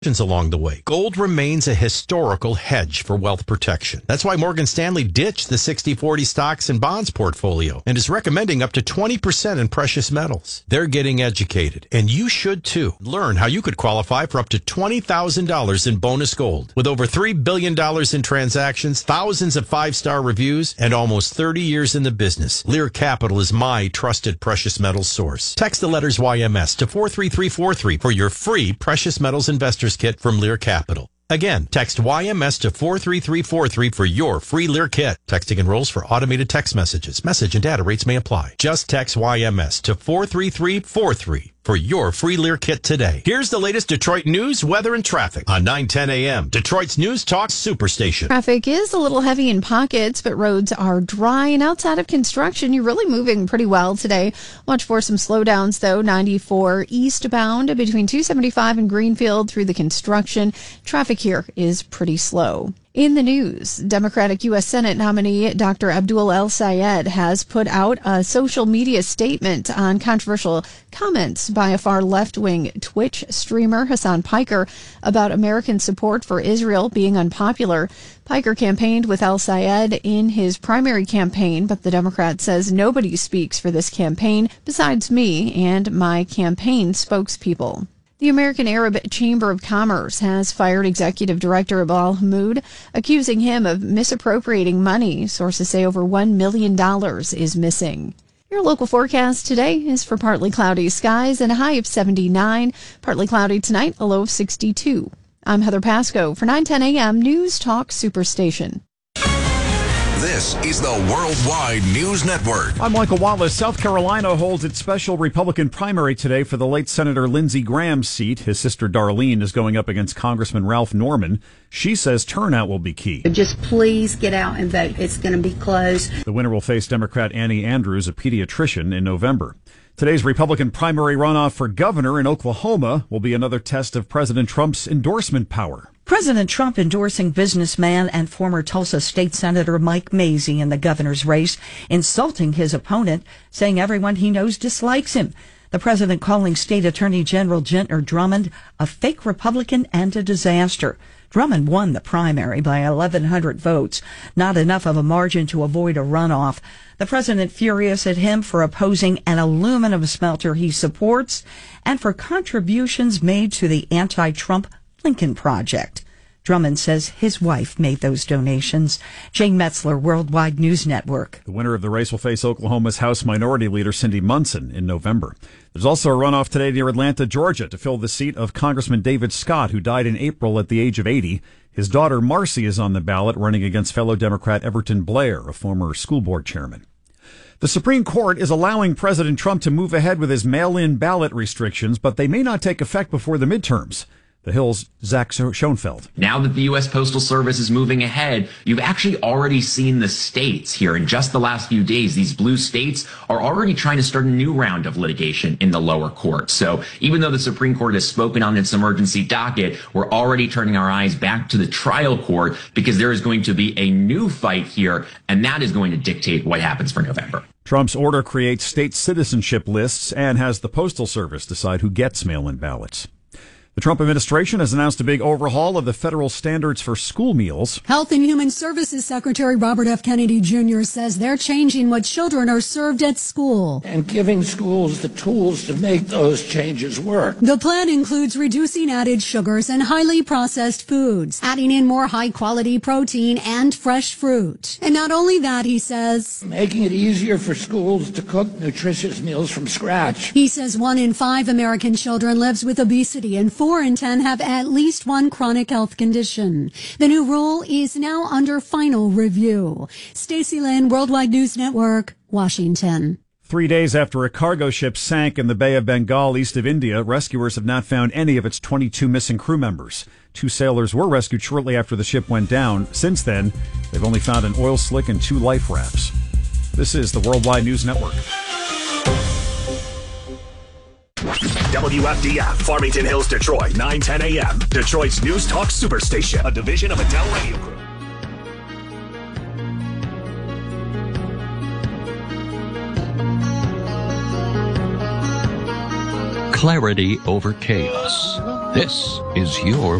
along the way. Gold remains a historical hedge for wealth protection. That's why Morgan Stanley ditched the 60-40 stocks and bonds portfolio and is recommending up to 20% in precious metals. They're getting educated, and you should too. Learn how you could qualify for up to $20,000 in bonus gold. With over $3 billion in transactions, thousands of 5-star reviews, and almost 30 years in the business, Lear Capital is my trusted precious metals source. Text the letters YMS to 43343 for your free precious metals investors kit from Lear Capital. Again, text YMS to 43343 for your free Lear kit. Texting enrolls for automated text messages. Message and data rates may apply. Just text YMS to 43343 for your free Lear kit today. Here's the latest Detroit news, weather, and traffic on 910 a.m. Detroit's News Talk Superstation. Traffic is a little heavy in pockets, but roads are dry, and outside of construction, you're really moving pretty well today. Watch for some slowdowns, though. 94 eastbound between 275 and Greenfield through the construction. Traffic here is pretty slow. In the news, Democratic U.S. Senate nominee Dr. Abdul El-Sayed has put out a social media statement on controversial comments by a far left-wing Twitch streamer, Hassan Piker, about American support for Israel being unpopular. Piker campaigned with El-Sayed in his primary campaign, but the Democrat says nobody speaks for this campaign besides me and my campaign spokespeople. The American Arab Chamber of Commerce has fired Executive Director Abal Hammoud, accusing him of misappropriating money. Sources say over $1 million is missing. Your local forecast today is for partly cloudy skies and a high of 79. Partly cloudy tonight, a low of 62. I'm Heather Pasco for 910 a.m. News Talk Superstation. This is the Worldwide News Network. I'm Michael Wallace. South Carolina holds its special Republican primary today for the late Senator Lindsey Graham's seat. His sister Darlene is going up against Congressman Ralph Norman. She says turnout will be key. Just please get out and vote. It's going to be close. The winner will face Democrat Annie Andrews, a pediatrician, in November. Today's Republican primary runoff for governor in Oklahoma will be another test of President Trump's endorsement power. President Trump endorsing businessman and former Tulsa State Senator Mike Mazzei in the governor's race, insulting his opponent, saying everyone he knows dislikes him. The president calling State Attorney General Gentner Drummond a fake Republican and a disaster. Drummond won the primary by 1,100 votes, not enough of a margin to avoid a runoff. The president furious at him for opposing an aluminum smelter he supports and for contributions made to the anti-Trump Lincoln Project. Drummond says his wife made those donations. Jane Metzler, Worldwide News Network. The winner of the race will face Oklahoma's House Minority Leader Cindy Munson in November. There's also a runoff today near Atlanta, Georgia, to fill the seat of Congressman David Scott, who died in April at the age of 80. His daughter, Marcy, is on the ballot, running against fellow Democrat Everton Blair, a former school board chairman. The Supreme Court is allowing President Trump to move ahead with his mail-in ballot restrictions, but they may not take effect before the midterms. The Hill's Zach Schoenfeld. Now that the U.S. Postal Service is moving ahead, you've actually already seen the states here in just the last few days. These blue states are already trying to start a new round of litigation in the lower court. So even though the Supreme Court has spoken on its emergency docket, we're already turning our eyes back to the trial court because there is going to be a new fight here, and that is going to dictate what happens for November. Trump's order creates state citizenship lists and has the Postal Service decide who gets mail-in ballots. The Trump administration has announced a big overhaul of the federal standards for school meals. Health and Human Services Secretary Robert F. Kennedy Jr. says they're changing what children are served at school and giving schools the tools to make those changes work. The plan includes reducing added sugars and highly processed foods, adding in more high-quality protein and fresh fruit. And not only that, he says, making it easier for schools to cook nutritious meals from scratch. He says 1 in 5 American children lives with obesity and 4 in 10 have at least one chronic health condition. The new rule is now under final review. Stacey Lynn, Worldwide News Network, Washington. 3 days after a cargo ship sank in the Bay of Bengal east of India, rescuers have not found any of its 22 missing crew members. 2 sailors were rescued shortly after the ship went down. Since then, they've only found an oil slick and 2 life rafts. This is the Worldwide News Network. WFDF, Farmington Hills, Detroit, 910 a.m. Detroit's News Talk Superstation, a division of Adele Radio Group. Clarity over chaos. This is your